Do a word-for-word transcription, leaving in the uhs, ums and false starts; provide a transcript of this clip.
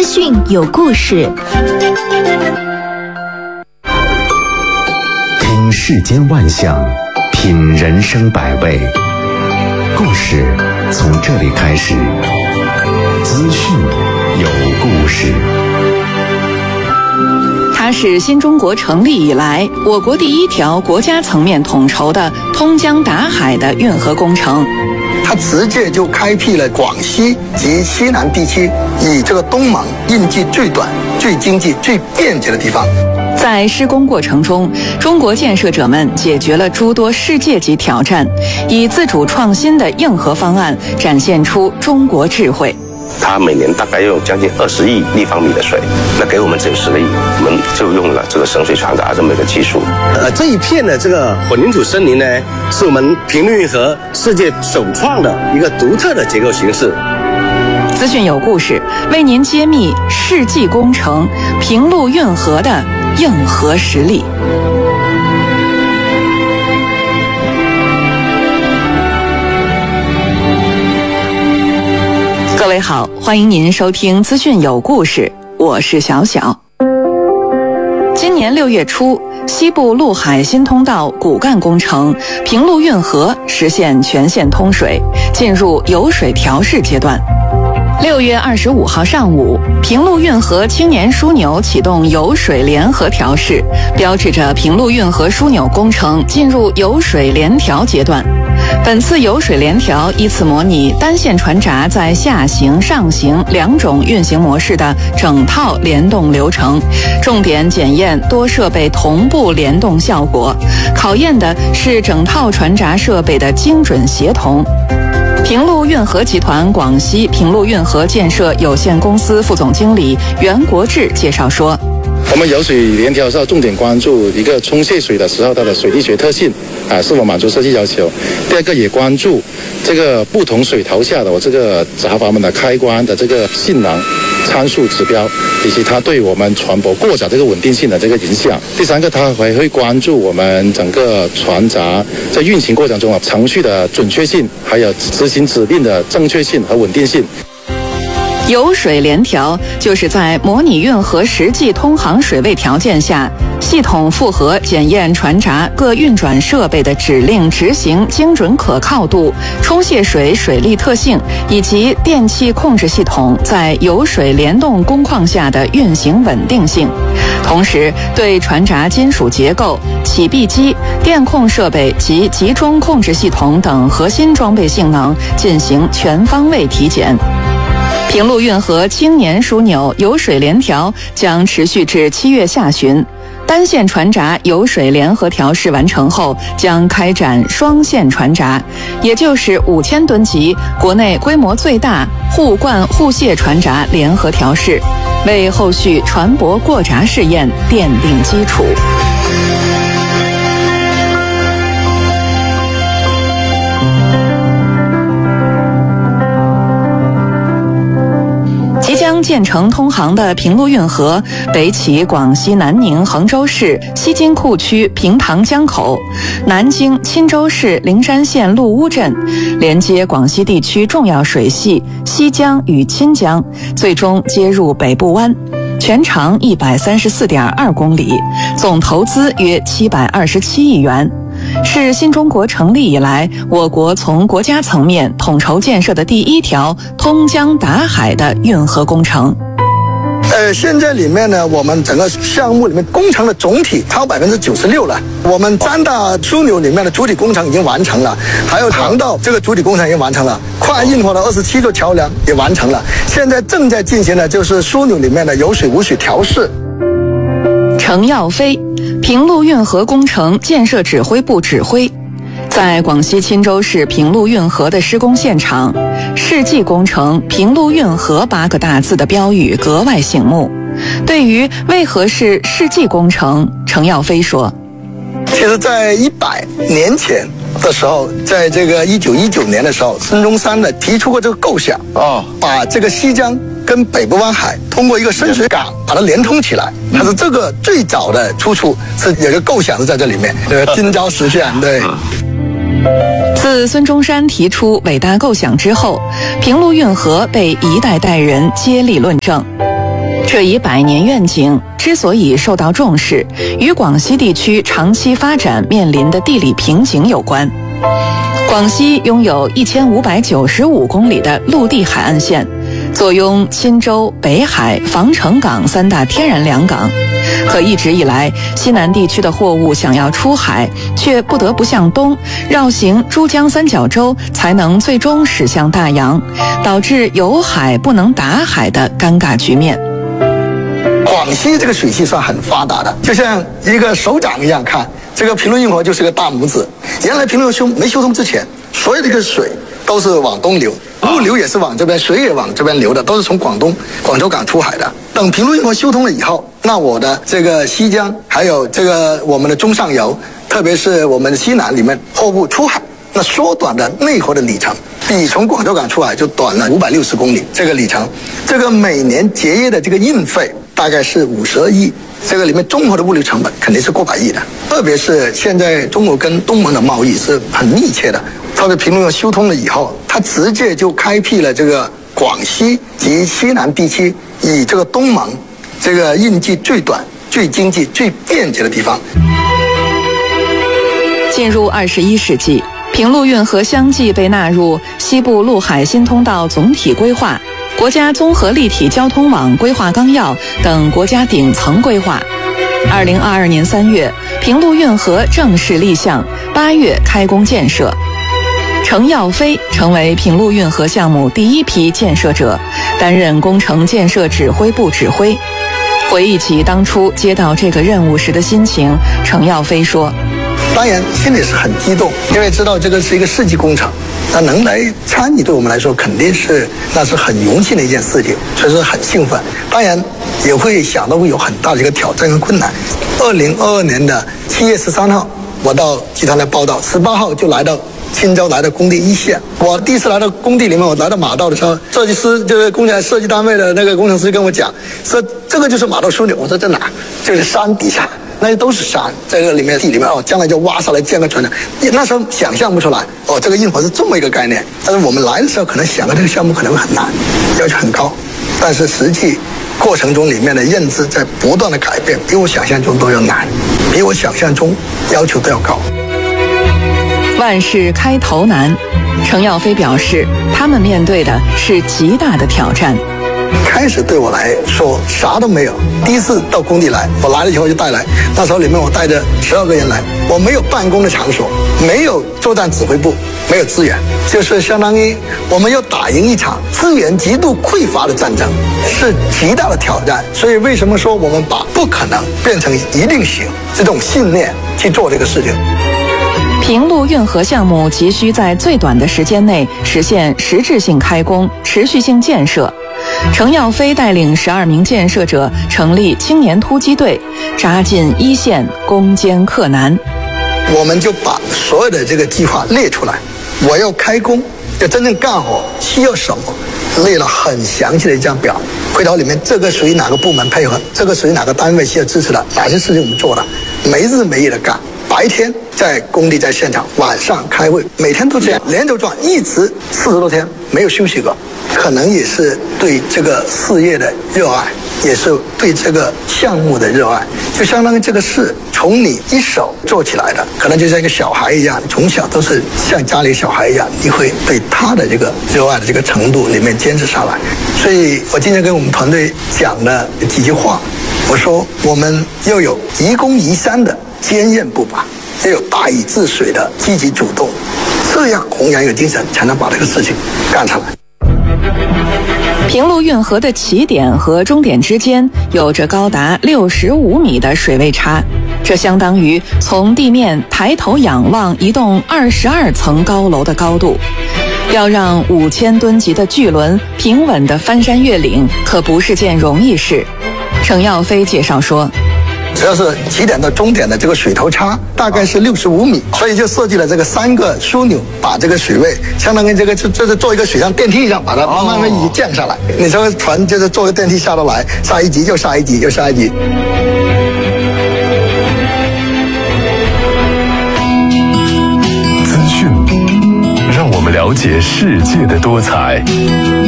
讯有故事， 听世间万象，品人生百味。故事从这里开始，资讯有故事。 它是新中国成立以来我国第一条国家层面统筹的通江达海的运河工程。 它直接就开辟了广西及西南地区以这个东盟运距最短、最经济、最便捷的地方。 在施工过程中，中国建设者们解决了诸多世界级挑战，以自主创新的硬核方案展现出中国智慧。 它每年大概用将近二十亿立方米的水，那给我们只有十个亿，我们就用了这个省水传达这么一个技术。 呃，这一片的这个混凝土森林呢，是我们平陆运河世界首创的一个独特的结构形式。 资讯有故事，为您揭秘世纪工程平陆运河的硬核实力。各位好，欢迎您收听资讯有故事，我是小小。今年六月初，西部陆海新通道骨干工程平陆运河实现全线通水，进入油水调试阶段。六月二十五号上午，平陆运河青年枢纽启动油水联合调试，标志着平陆运河枢纽工程进入油水联调阶段。本次油水联调依次模拟单线船闸在下行、上行两种运行模式的整套联动流程，重点检验多设备同步联动效果，考验的是整套船闸设备的精准协同。平陆运河集团广西平陆运河建设有限公司副总经理袁国志介绍说， 我们油水联调是要重点关注一个冲卸水的时候它的水力学特性啊，是否满足设计要求。第二个也关注这个不同水头下的我这个闸阀门的开关的这个性能参数指标，以及它对我们船舶过闸这个稳定性的这个影响。第三个，它还会关注我们整个船闸在运行过程中啊程序的准确性，还有执行指令的正确性和稳定性。 油水联调就是在模拟运河实际通航水位条件下，系统复核检验船闸各运转设备的指令执行精准可靠度、冲卸水水力特性以及电气控制系统在油水联动工况下的运行稳定性，同时对船闸金属结构、起闭机、电控设备及集中控制系统等核心装备性能进行全方位体检。平陆运河青年枢纽油水联调将持续至七月下旬，单线船闸油水联合调试完成后，将开展双线船闸，也就是五千吨级国内规模最大互灌互卸船闸联合调试，为后续船舶过闸试验奠定基础。即将建成通航的平陆运河，北起广西南宁衡州市西金库区平塘江口，南经钦州市灵山县陆乌镇，连接广西地区重要水系西江与钦江，最终接入北部湾。全长一百三十四点二公里，总投资约七百二十七亿元。是新中国成立以来我国从国家层面统筹建设的第一条通江达海的运河工程。 呃，现在里面呢，我们整个项目里面工程的总体超百分之九十六了。我们三大枢纽里面的主体工程已经完成了，还有航道这个主体工程已经完成了，跨运河的二十七座桥梁也完成了。现在正在进行的就是枢纽里面的油水无水调试。 程耀飞，平陆运河工程建设指挥部指挥，在广西钦州市平陆运河的施工现场，世纪工程平陆运河八个大字的标语格外醒目。对于为何是世纪工程，程耀飞说， 其实在一百年前的时候，在这个一九一九年的时候，孙中山呢提出过这个构想啊，把这个西江跟北部湾海通过一个深水港把它连通起来。它是这个最早的出处，是有一个构想是在这里面，对，今朝实现，对。 自孙中山提出伟大构想之后，平陆运河被一代代人接力论证。 这一百年愿景之所以受到重视，与广西地区长期发展面临的地理瓶颈有关。广西拥有一千五百九十五公里的陆地海岸线，坐拥钦州、北海、防城港三大天然良港。可一直以来，西南地区的货物想要出海，却不得不向东绕行珠江三角洲，才能最终驶向大洋，导致有海不能打海的尴尬局面。 广西这个水系算很发达的，就像一个手掌一样看，这个平陆运河就是个大拇指。原来平陆修没修通之前，所有的这个水都是往东流，陆流也是往这边，水也往这边流的，都是从广东广州港出海的。等平陆运河修通了以后，那我的这个西江还有这个我们的中上游，特别是我们西南里面货物出海，那缩短的内河的里程，比从广州港出海就短了五百六十公里这个里程。这个每年节约的这个运费大概是五十二亿，这个里面综合的物流成本肯定是过百亿的。特别是现在中国跟东盟的贸易是很密切的，特别平陆运河修通了以后，它直接就开辟了这个广西及西南地区以这个东盟这个运距最短、最经济、最便捷的地方。 进入二十一世纪，平陆运河相继被纳入西部陆海新通道总体规划、国家综合立体交通网规划纲要等国家顶层规划。二零二二年三月，平陆运河正式立项，八月开工建设。程耀飞成为平陆运河项目第一批建设者，担任工程建设指挥部指挥。回忆起当初接到这个任务时的心情，程耀飞说： 当然心里是很激动，因为知道这个是一个世纪工程，那能来参与对我们来说肯定是那是很荣幸的一件事情，所以说很兴奋。当然也会想到会有很大的一个挑战和困难。二零二二年的七月十三号，我到集团来报道，十八号就来到钦州，来到工地一线。我第一次来到工地里面，我来到马道的时候，设计师就是工程设计单位的那个工程师跟我讲说，这个就是马道枢纽。我说在哪？就是山底下。那些都是山，在这里面地里面哦，将来就挖上来建个船的。那时候想象不出来哦，这个运河是这么一个概念。但是我们来的时候，可能想到这个项目可能会很难，要求很高。但是实际过程中里面的认知在不断的改变，比我想象中都要难，比我想象中要求都要高。 万事开头难，程耀飞表示，他们面对的是极大的挑战。 开始对我来说啥都没有，第一次到工地来，我来了以后就带来，那时候里面我带着十二个人来，我没有办公的场所，没有作战指挥部，没有资源，就是相当于我们要打赢一场资源极度匮乏的战争，是极大的挑战。所以为什么说我们把不可能变成一定行这种信念去做这个事情。 平陆运河项目急需在最短的时间内实现实质性开工、持续性建设。程耀飞带领十二名建设者成立青年突击队，扎进一线，攻坚克难。 我们就把所有的这个计划列出来，我要开工，要真正干活需要什么，列了很详细的一张表。回头里面这个属于哪个部门配合，这个属于哪个单位需要支持的，哪些事情我们做了，没日没夜的干。白天在工地在现场，晚上开会，每天都这样连轴转，一直四十多天没有休息过。可能也是对这个事业的热爱，也是对这个项目的热爱，就相当于这个事从你一手做起来的，可能就像一个小孩一样，从小都是像家里小孩一样，你会对他的这个热爱的这个程度里面坚持下来。所以我今天跟我们团队讲了几句话，我说我们要有移公移山的坚韧不拔，要有大禹治水的积极主动，这样弘扬一个精神，才能把这个事情干上来。 平陆运河的起点和终点之间有着高达六十五米的水位差，这相当于从地面抬头仰望一栋二十二层高楼的高度。要让五千吨级的巨轮平稳地翻山越岭，可不是件容易事。程耀飞介绍说， 只要是起点到终点的这个水头差大概是六十五米，所以就设计了这个三个枢纽，把这个水位相当于这个就就是做一个水上电梯一样，把它慢慢慢慢降下来。你这个船就是坐个电梯下得来，下一级就下一级，又下一级。 资讯让我们了解世界的多彩。